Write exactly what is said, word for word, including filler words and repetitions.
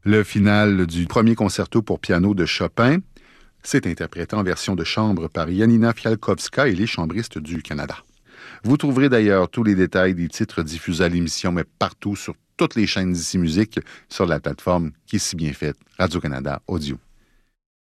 Le final du premier concerto pour piano de Chopin, c'est interprété en version de chambre par Janina Fialkowska et les chambristes du Canada. Vous trouverez d'ailleurs tous les détails des titres diffusés à l'émission, mais partout sur toutes les chaînes d'Ici Musique, sur la plateforme qui est si bien faite, Radio-Canada Audio.